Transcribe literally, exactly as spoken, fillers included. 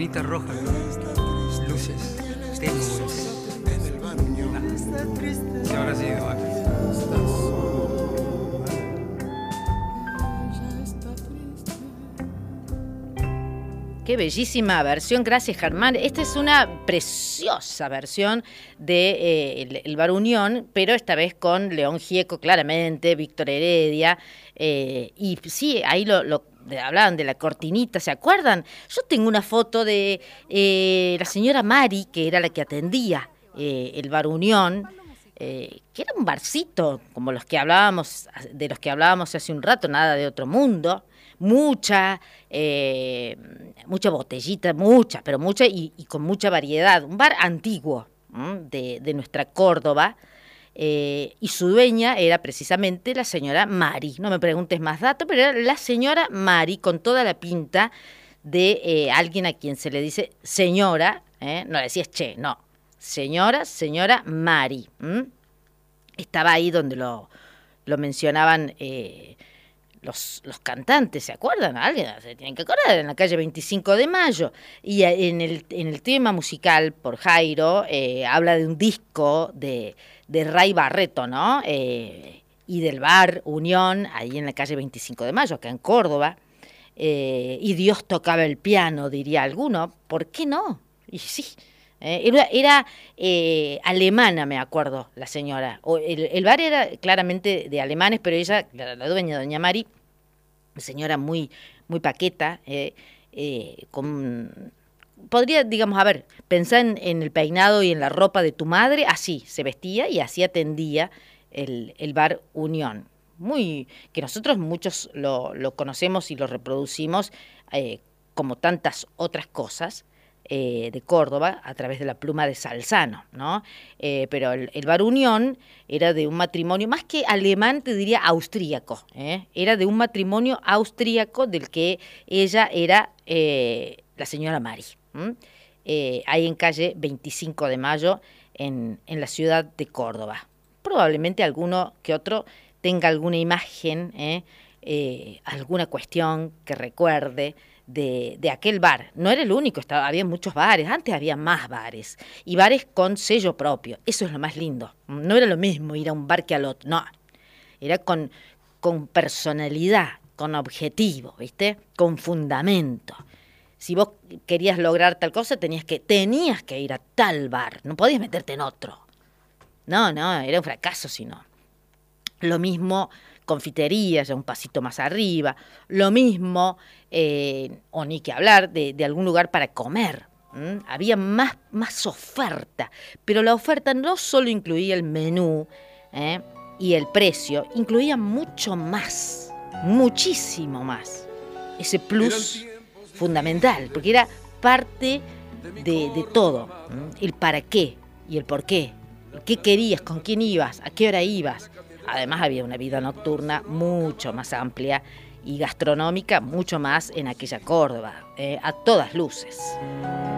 cortinita roja, luces tenues. ¿Qué habrá sido? ¿Eh? Qué bellísima versión, gracias Germán. Esta es una preciosa versión de eh, el, el Bar Unión, pero esta vez con León Gieco, claramente, Víctor Heredia, eh, y sí, ahí lo, lo de, hablaban de la cortinita, ¿se acuerdan? Yo tengo una foto de eh, la señora Mari, que era la que atendía eh, el Bar Unión, eh, que era un barcito, como los que hablábamos, de los que hablábamos hace un rato, nada de otro mundo. Mucha, eh, mucha botellita, mucha, pero mucha y, y con mucha variedad. Un bar antiguo de, de nuestra Córdoba, eh, y su dueña era precisamente la señora Mari. No me preguntes más datos, pero era la señora Mari, con toda la pinta de eh, alguien a quien se le dice señora, ¿eh? No le decías che, no, señora, señora Mari. ¿Mm? Estaba ahí donde lo, lo mencionaban eh, Los, los cantantes, ¿se acuerdan? Alguien se tienen que acordar, en la calle veinticinco de mayo. Y en el, en el tema musical, por Jairo, eh, habla de un disco de, de Ray Barreto, ¿no? Eh, y del Bar Unión, ahí en la calle veinticinco de mayo, acá en Córdoba. Eh, y Dios tocaba el piano, diría alguno. ¿Por qué no? Y sí. Eh, era era eh, alemana, me acuerdo, la señora. O el, el bar era claramente de alemanes, pero ella, la, la dueña, doña Mari, señora muy, muy paqueta, eh, eh, con, podría, digamos, a ver, pensar en, en el peinado y en la ropa de tu madre, así se vestía y así atendía el, el Bar Unión. Muy, que nosotros muchos lo, lo conocemos y lo reproducimos eh, como tantas otras cosas. Eh, de Córdoba a través de la pluma de Salzano, ¿no? Eh, pero el, el Bar Unión era de un matrimonio, más que alemán, te diría austríaco, ¿eh? Era de un matrimonio austríaco del que ella era eh, la señora Mari, eh, ahí en calle veinticinco de mayo, en, en la ciudad de Córdoba. Probablemente alguno que otro tenga alguna imagen, ¿eh? Eh, alguna cuestión que recuerde De, de aquel bar. No era el único, estaba, había muchos bares, antes había más bares, y bares con sello propio, eso es lo más lindo. No era lo mismo ir a un bar que al otro, no, era con, con personalidad, con objetivo, ¿viste? Con fundamento. Si vos querías lograr tal cosa, tenías que, tenías que ir a tal bar, no podías meterte en otro. No, no, era un fracaso si no. Lo mismo confiterías, ya un pasito más arriba, lo mismo, eh, o ni que hablar, de, de algún lugar para comer. ¿Mm? Había más, más oferta, pero la oferta no solo incluía el menú ¿eh? y el precio, incluía mucho más, muchísimo más. Ese plus fundamental, porque era parte de, de todo, ¿Mm? El para qué y el por qué, qué querías, con quién ibas, a qué hora ibas. Además había una vida nocturna mucho más amplia y gastronómica mucho más en aquella Córdoba, eh, a todas luces.